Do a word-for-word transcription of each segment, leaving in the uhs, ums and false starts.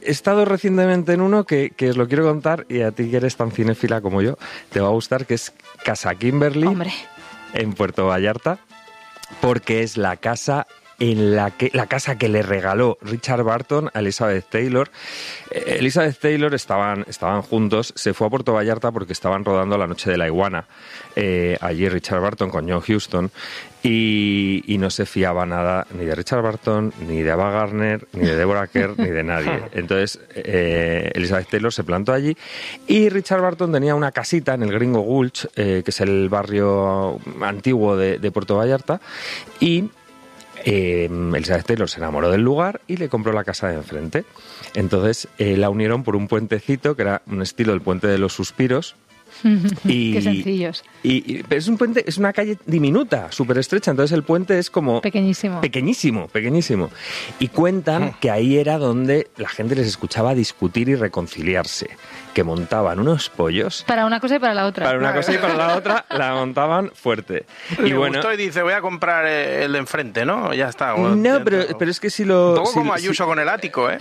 he estado recientemente en uno que, que os lo quiero contar, y a ti que eres tan cinéfila como yo, te va a gustar, que es Casa Kimberly. Hombre. En Puerto Vallarta, porque es la casa en la que la casa que le regaló Richard Burton a Elizabeth Taylor. Eh, Elizabeth Taylor estaban, estaban juntos, se fue a Puerto Vallarta porque estaban rodando La Noche de la Iguana, eh, allí Richard Burton con John Huston, y, y no se fiaba nada ni de Richard Burton, ni de Ava Gardner, ni de Deborah Kerr, ni de nadie. Entonces eh, Elizabeth Taylor se plantó allí, y Richard Burton tenía una casita en el Gringo Gulch, eh, que es el barrio antiguo de, de Puerto Vallarta, y Eh, Elizabeth Taylor se enamoró del lugar y le compró la casa de enfrente. Entonces eh, la unieron por un puentecito que era un estilo del puente de los suspiros. Y, qué sencillos. Y, y, pero es un puente, es una calle diminuta, súper estrecha, entonces el puente es como... Pequeñísimo. Pequeñísimo, pequeñísimo. Y cuentan que ahí era donde la gente les escuchaba discutir y reconciliarse, que montaban unos pollos... Para una cosa y para la otra. Para una cosa y para la otra la montaban fuerte. Y Le bueno, gustó y dice, voy a comprar el de enfrente, ¿no? Ya está. No, ya pero, está. pero es que si lo... Un poco si, como Ayuso si... con el ático, ¿eh?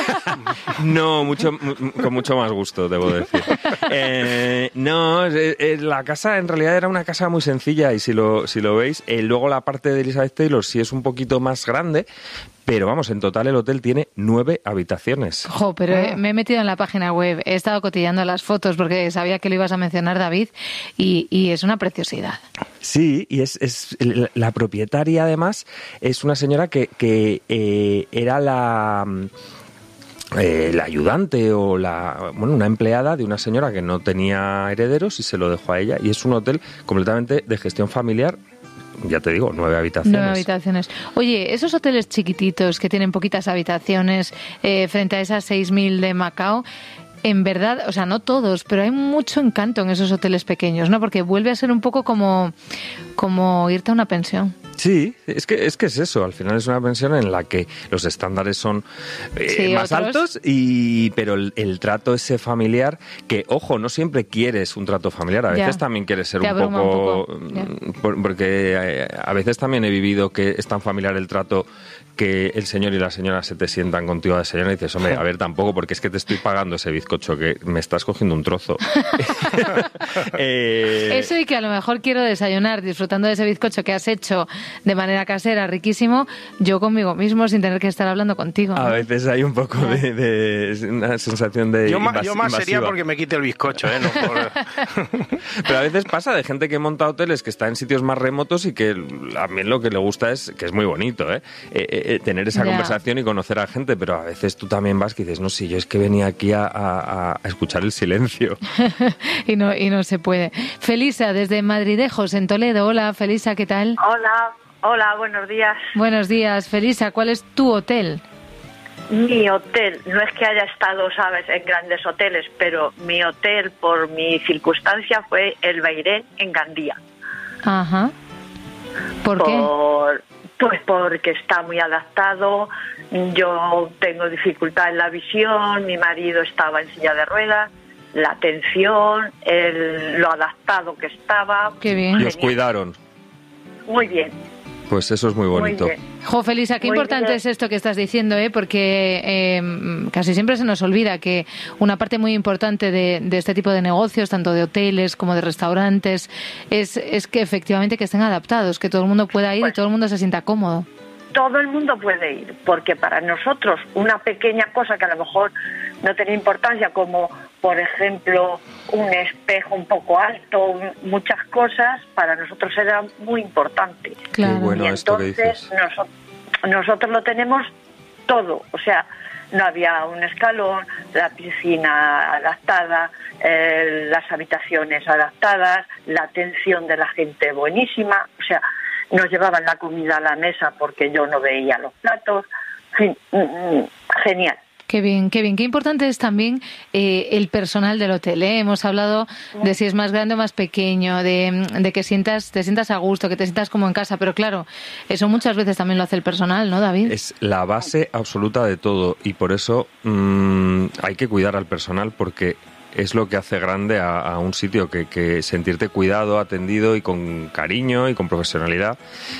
No, mucho, con mucho más gusto, debo decir. Eh, no, eh, eh, la casa en realidad era una casa muy sencilla, y si lo, si lo veis, eh, luego la parte de Elizabeth Taylor sí es un poquito más grande, pero vamos, en total el hotel tiene nueve habitaciones. Jo, pero eh, me he metido en la página web, he estado cotillando las fotos porque sabía que lo ibas a mencionar, David, y, y es una preciosidad. Sí, y es, es la propietaria, además, es una señora que, que eh, era la... Eh, la ayudante o la bueno una empleada de una señora que no tenía herederos y se lo dejó a ella, y es un hotel completamente de gestión familiar. Ya te digo, nueve habitaciones. Nueve habitaciones. Oye, esos hoteles chiquititos que tienen poquitas habitaciones eh, frente a esas seis mil de Macao, en verdad, o sea, no todos, pero hay mucho encanto en esos hoteles pequeños, ¿no? Porque vuelve a ser un poco como, como irte a una pensión. Sí, es que es que es eso, al final es una pensión en la que los estándares son eh, sí, más otros... altos, y pero el, el trato ese familiar, que ojo, no siempre quieres un trato familiar, a veces ya. también quieres ser Te un poco, un poco. Por, porque eh, a veces también he vivido que es tan familiar el trato que el señor y la señora se te sientan contigo a desayunar y dices, hombre, a ver, tampoco, porque es que te estoy pagando ese bizcocho, que me estás cogiendo un trozo. eh... Eso, y que a lo mejor quiero desayunar disfrutando de ese bizcocho que has hecho de manera casera, riquísimo, yo conmigo mismo, sin tener que estar hablando contigo, ¿no? A veces hay un poco de, de una sensación de yo, invas- yo más invasiva. sería porque me quite el bizcocho, ¿eh? No por... Pero a veces pasa de gente que monta hoteles que está en sitios más remotos y que también lo que le gusta es, que es muy bonito, ¿eh? eh, eh tener esa ya. conversación y conocer a gente, pero a veces tú también vas que dices, no, si yo es que venía aquí a, a, a escuchar el silencio. y, no, y no se puede. Felisa, desde Madridejos, en Toledo. Hola, Felisa, ¿qué tal? Hola. Hola, buenos días. Buenos días, Felisa. ¿Cuál es tu hotel? Mi hotel, no es que haya estado, sabes, en grandes hoteles, pero mi hotel, por mi circunstancia, fue el Beirén en Gandía. Ajá. ¿Por qué? Por, pues porque está muy adaptado. Yo tengo dificultad en la visión, mi marido estaba en silla de ruedas. La atención, el, lo adaptado que estaba. Qué bien. Y os cuidaron. Muy bien. Pues eso es muy bonito. Muy bien. Jo, Felisa, qué Muy importante bien. es esto que estás diciendo, ¿eh? Porque eh, casi siempre se nos olvida que una parte muy importante de, de este tipo de negocios, tanto de hoteles como de restaurantes, es, es que efectivamente que estén adaptados, que todo el mundo pueda ir pues, y todo el mundo se sienta cómodo. Todo el mundo puede ir, porque para nosotros una pequeña cosa que a lo mejor no tiene importancia, como por ejemplo un espejo un poco alto, muchas cosas, para nosotros era muy importante. Claro. Qué bueno y esto que entonces dices. Nosotros, nosotros lo tenemos todo, o sea, no había un escalón, la piscina adaptada, eh, las habitaciones adaptadas, la atención de la gente buenísima, o sea, nos llevaban la comida a la mesa porque yo no veía los platos. En fin, genial. Qué bien, qué bien. Qué importante es también eh, el personal del hotel, ¿eh? Hemos hablado de si es más grande o más pequeño, de, de que sientas, te sientas a gusto, que te sientas como en casa, pero claro, eso muchas veces también lo hace el personal, ¿no, David? Es la base absoluta de todo, y por eso mmm, hay que cuidar al personal, porque es lo que hace grande a, a un sitio, que, que sentirte cuidado, atendido y con cariño y con profesionalidad,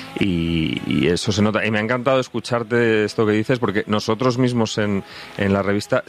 y, y eso se nota. Y me ha encantado escucharte esto que dices, porque nosotros mismos en, en la revista